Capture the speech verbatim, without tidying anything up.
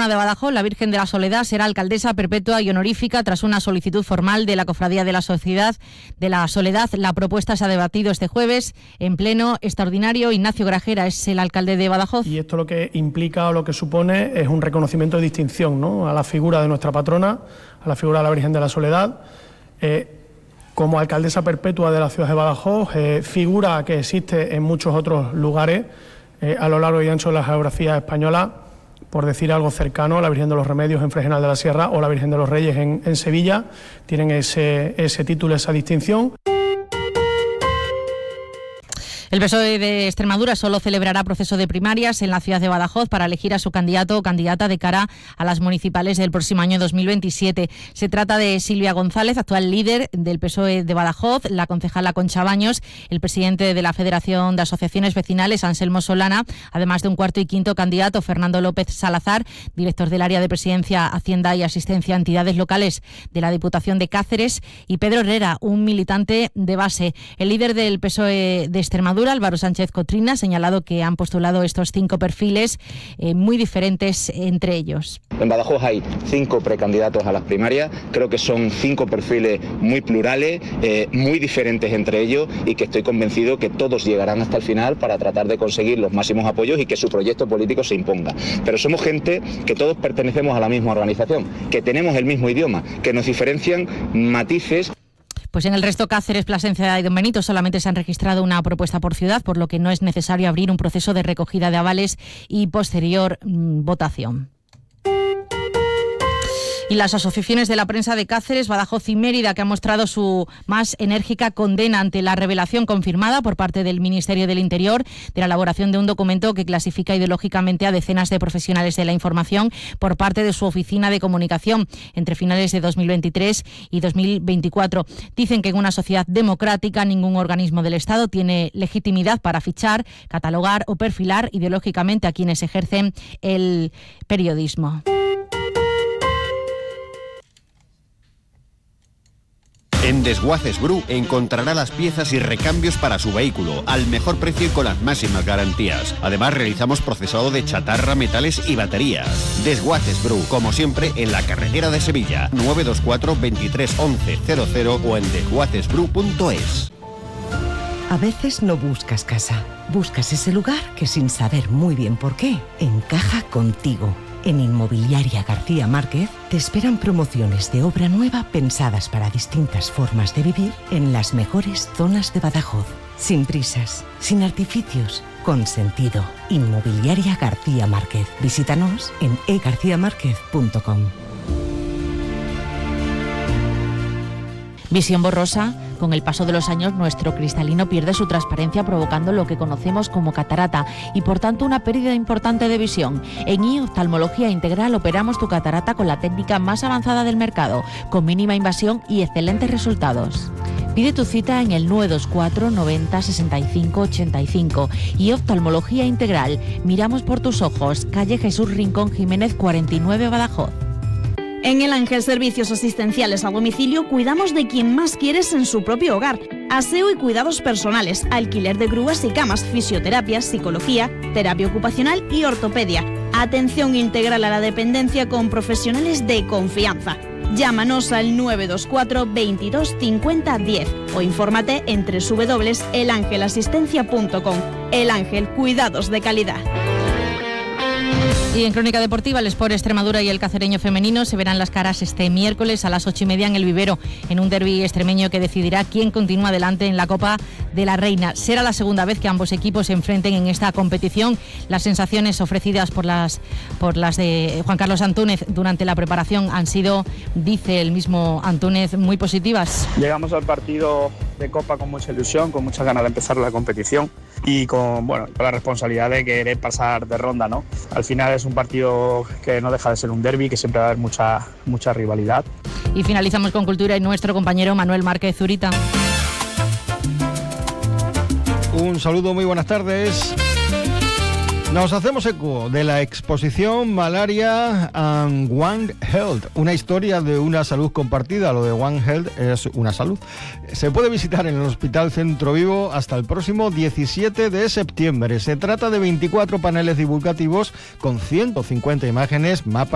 patrona de Badajoz, la Virgen de la Soledad, será alcaldesa perpetua y honorífica tras una solicitud formal de la Cofradía de la Sociedad de la Soledad. La propuesta se ha debatido este jueves en pleno extraordinario. Ignacio Grajera es el alcalde de Badajoz. Y esto lo que implica o lo que supone es un reconocimiento de distinción, ¿no?, a la figura de nuestra patrona, a la figura de la Virgen de la Soledad. Eh, como alcaldesa perpetua de la ciudad de Badajoz, eh, figura que existe en muchos otros lugares eh, a lo largo y ancho de la geografía española, por decir algo cercano, la Virgen de los Remedios en Fregenal de la Sierra o la Virgen de los Reyes en, en Sevilla, tienen ese, ese título, esa distinción. El P S O E de Extremadura solo celebrará proceso de primarias en la ciudad de Badajoz para elegir a su candidato o candidata de cara a las municipales del próximo año dos mil veintisiete. Se trata de Silvia González, actual líder del P S O E de Badajoz, la concejala Concha Baños, el presidente de la Federación de Asociaciones Vecinales, Anselmo Solana, además de un cuarto y quinto candidato, Fernando López Salazar, director del área de Presidencia, Hacienda y Asistencia a Entidades Locales de la Diputación de Cáceres, y Pedro Herrera, un militante de base. El líder del P S O E de Extremadura, Álvaro Sánchez Cotrina, ha señalado que han postulado estos cinco perfiles eh, muy diferentes entre ellos. En Badajoz hay cinco precandidatos a las primarias. Creo que son cinco perfiles muy plurales, eh, muy diferentes entre ellos, y que estoy convencido que todos llegarán hasta el final para tratar de conseguir los máximos apoyos y que su proyecto político se imponga. Pero somos gente que todos pertenecemos a la misma organización, que tenemos el mismo idioma, que nos diferencian matices. Pues en el resto, Cáceres, Plasencia y Don Benito, solamente se han registrado una propuesta por ciudad, por lo que no es necesario abrir un proceso de recogida de avales y posterior mmm, votación. Y las asociaciones de la prensa de Cáceres, Badajoz y Mérida, que han mostrado su más enérgica condena ante la revelación confirmada por parte del Ministerio del Interior de la elaboración de un documento que clasifica ideológicamente a decenas de profesionales de la información por parte de su oficina de comunicación entre finales de dos mil veintitrés y dos mil veinticuatro. Dicen que en una sociedad democrática ningún organismo del Estado tiene legitimidad para fichar, catalogar o perfilar ideológicamente a quienes ejercen el periodismo. En Desguaces Bru encontrará las piezas y recambios para su vehículo al mejor precio y con las máximas garantías. Además, realizamos procesado de chatarra, metales y baterías. Desguaces Bru, como siempre, en la carretera de Sevilla, nueve dos cuatro, veintitrés once cero cero o en desguaces bru punto es. A veces no buscas casa, buscas ese lugar que, sin saber muy bien por qué, encaja contigo. En Inmobiliaria García Márquez te esperan promociones de obra nueva pensadas para distintas formas de vivir en las mejores zonas de Badajoz. Sin prisas, sin artificios, con sentido. Inmobiliaria García Márquez. Visítanos en e garcía márquez punto com. Visión borrosa. Con el paso de los años, nuestro cristalino pierde su transparencia, provocando lo que conocemos como catarata y, por tanto, una pérdida importante de visión. En I Oftalmología Integral operamos tu catarata con la técnica más avanzada del mercado, con mínima invasión y excelentes resultados. Pide tu cita en el nueve dos cuatro, noventa, sesenta y cinco, ochenta y cinco. Y Oftalmología Integral. Miramos por tus ojos. Calle Jesús Rincón Jiménez, cuarenta y nueve, Badajoz. En El Ángel Servicios Asistenciales a Domicilio cuidamos de quien más quieres en su propio hogar. Aseo y cuidados personales, alquiler de grúas y camas, fisioterapia, psicología, terapia ocupacional y ortopedia. Atención integral a la dependencia con profesionales de confianza. Llámanos al nueve dos cuatro, veintidós, cincuenta, diez o infórmate en doble u doble u doble u punto el ángel asistencia punto com. El Ángel, cuidados de calidad. Y en Crónica Deportiva, el Sport Extremadura y el Cacereño femenino se verán las caras este miércoles a las ocho y media en el Vivero, en un derbi extremeño que decidirá quién continúa adelante en la Copa de la Reina. Será la segunda vez que ambos equipos se enfrenten en esta competición. Las sensaciones ofrecidas por las, por las de Juan Carlos Antúnez durante la preparación han sido, dice el mismo Antúnez, muy positivas. Llegamos al partido de Copa con mucha ilusión, con muchas ganas de empezar la competición y con, bueno, con la responsabilidad de querer pasar de ronda, ¿no? Al final es un partido que no deja de ser un derbi, que siempre va a haber mucha, mucha rivalidad. Y finalizamos con cultura y nuestro compañero Manuel Márquez Zurita. Un saludo, muy buenas tardes. Nos hacemos eco de la exposición Malaria and One Health, una historia de una salud compartida. Lo de One Health es una salud. Se puede visitar en el Hospital Centro Vivo hasta el próximo diecisiete de septiembre. Se trata de veinticuatro paneles divulgativos con ciento cincuenta imágenes, mapas